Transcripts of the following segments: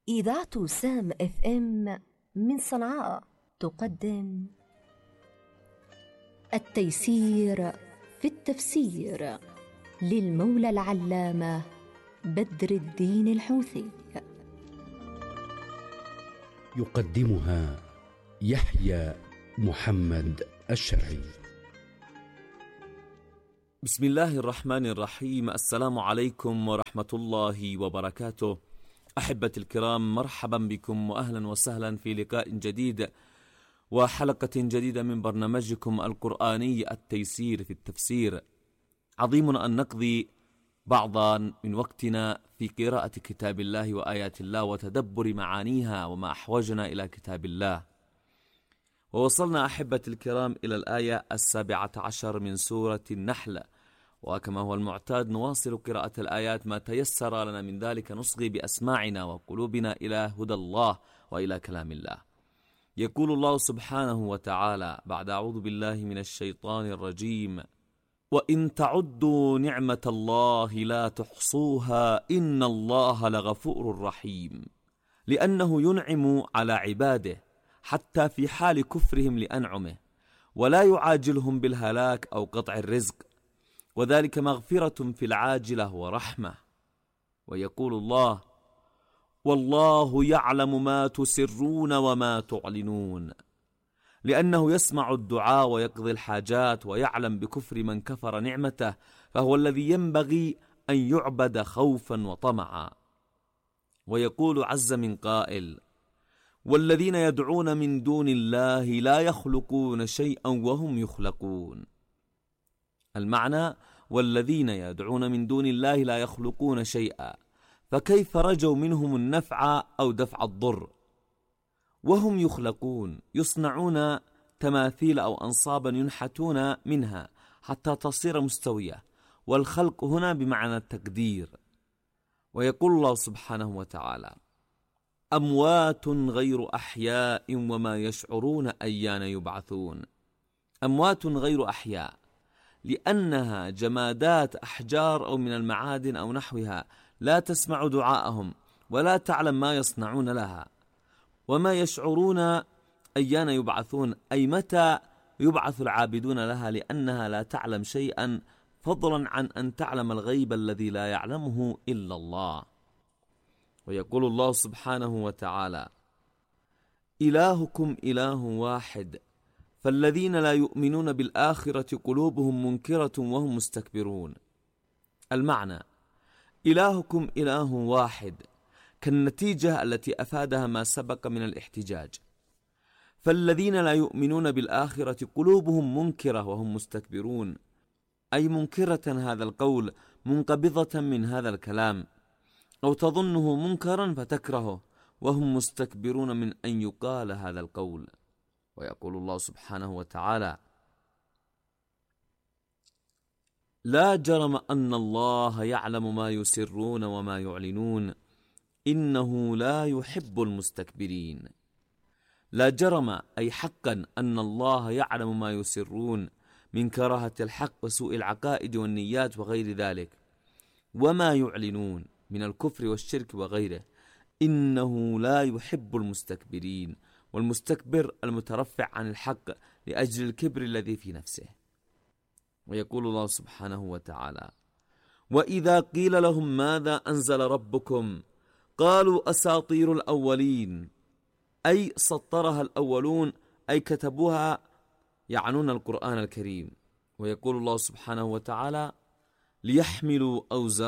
إذاعة سام اف ام من صنعاء تقدم التيسير في التفسير للمولى العلامة بدر الدين الحوثي. يقدمها يحيى محمد الشرعي. بسم الله الرحمن الرحيم. السلام عليكم ورحمة الله وبركاته. أحبتي الكرام، مرحبا بكم وأهلا وسهلا في لقاء جديد وحلقة جديدة من برنامجكم القرآني التيسير في التفسير. عظيم أن نقضي بعضا من وقتنا في قراءة كتاب الله وآيات الله وتدبر معانيها وما أحوجنا إلى كتاب الله. ووصلنا أحبتي الكرام إلى الآية 17 من سورة النحل، وكما هو المعتاد نواصل قراءة الآيات ما تيسر لنا من ذلك نصغي بأسماعنا وقلوبنا إلى هدى الله وإلى كلام الله. يقول الله سبحانه وتعالى بعد أعوذ بالله من الشيطان الرجيم: وإن تعدوا نعمة الله لا تحصوها إن الله لغفور رحيم. لأنه ينعم على عباده حتى في حال كفرهم لأنعمه، ولا يعاجلهم بالهلاك أو قطع الرزق، وذلك مغفرة في العاجلة ورحمة. ويقول الله: والله يعلم ما تسرون وما تعلنون. لأنه يسمع الدعاء ويقضي الحاجات ويعلم بكفر من كفر نعمته، فهو الذي ينبغي أن يعبد خوفا وطمعا. ويقول عز من قائل: والذين يدعون من دون الله لا يخلقون شيئا وهم يخلقون. المعنى: والذين يدعون من دون الله لا يخلقون شيئا، فكيف رجوا منهم النفع أو دفع الضر وهم يخلقون؟ يصنعون تماثيل أو أنصابا ينحتون منها حتى تصير مستوية، والخلق هنا بمعنى التقدير. ويقول الله سبحانه وتعالى: أموات غير أحياء وما يشعرون أيان يبعثون. أموات غير أحياء لأنها جمادات، أحجار أو من المعادن أو نحوها، لا تسمع دعاءهم ولا تعلم ما يصنعون لها. وما يشعرون أيان يبعثون، أي متى يبعث العابدون لها، لأنها لا تعلم شيئا فضلا عن أن تعلم الغيب الذي لا يعلمه إلا الله. ويقول الله سبحانه وتعالى: إلهكم إله واحد فالذين لا يؤمنون بالآخرة قلوبهم منكرة وهم مستكبرون. المعنى: إلهكم إله واحد كالنتيجة التي أفادها ما سبق من الاحتجاج. فالذين لا يؤمنون بالآخرة قلوبهم منكرة وهم مستكبرون، أي منكرة هذا القول، منقبضة من هذا الكلام، أو تظنه منكرا فتكرهه، وهم مستكبرون من أن يقال هذا القول. ويقول الله سبحانه وتعالى: لا جرم أن الله يعلم ما يسرون وما يعلنون إنه لا يحب المستكبرين. لا جرم أي حقا أن الله يعلم ما يسرون من كراهة الحق وسوء العقائد والنيات وغير ذلك، وما يعلنون من الكفر والشرك وغيره، إنه لا يحب المستكبرين. والمستكبر المترفع عن الحق لأجل الكبر الذي في نفسه. ويقول الله سبحانه وتعالى: وإذا قيل لهم ماذا أنزل ربكم قالوا أساطير الأولين، أي سطرها الأولون، أي كتبوها، يعنون القرآن الكريم. ويقول الله سبحانه وتعالى: ليحملوا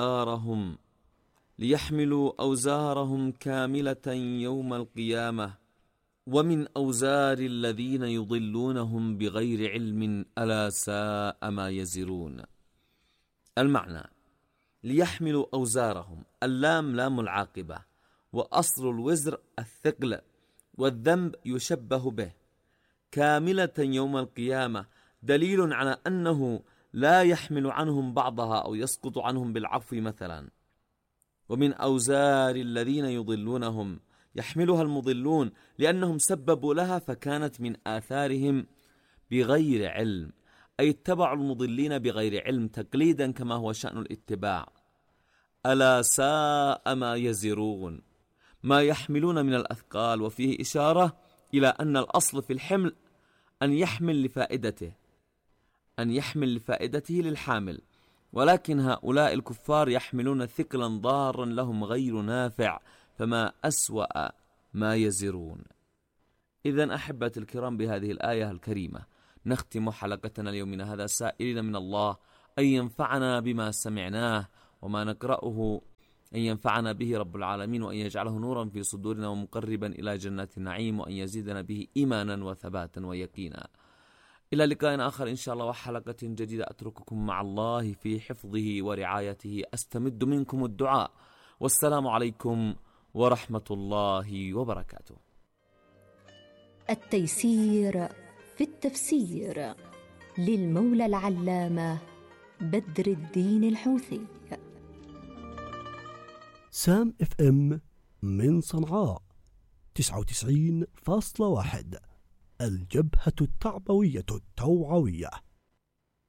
أوزارهم كاملة يوم القيامة ومن أوزار الذين يضلونهم بغير علم ألا ساء ما يزرون. المعنى: ليحملوا أوزارهم، اللام لام العاقبة، وأصل الوزر الثقل، والذنب يشبه به، كاملة يوم القيامة دليل على أنه لا يحمل عنهم بعضها أو يسقط عنهم بالعفو مثلا. ومن أوزار الذين يضلونهم، يحملها المضلون لأنهم سببوا لها فكانت من آثارهم بغير علم، أي اتبعوا المضلين بغير علم تقليدا كما هو شأن الاتباع. ألا ساء ما يزرون، ما يحملون من الأثقال، وفيه إشارة إلى أن الأصل في الحمل أن يحمل لفائدته للحامل، ولكن هؤلاء الكفار يحملون ثقلا ضارا لهم غير نافع، فما أسوأ ما يزرون. إذن أحبة الكرام، بهذه الآية الكريمة نختم حلقتنا اليومنا هذا، سائلين من الله أن ينفعنا بما سمعناه وما نقرأه، أن ينفعنا به رب العالمين، وأن يجعله نورا في صدورنا ومقربا إلى جنات النعيم، وأن يزيدنا به إيمانا وثباتا ويقينا. إلى لقاء آخر إن شاء الله وحلقة جديدة، أترككم مع الله في حفظه ورعايته، أستمد منكم الدعاء، والسلام عليكم ورحمة الله وبركاته. التيسير في التفسير للمولى العلامة بدر الدين الحوثي. سام FM من صنعاء 99.1، الجبهة التعبوية التوعوية.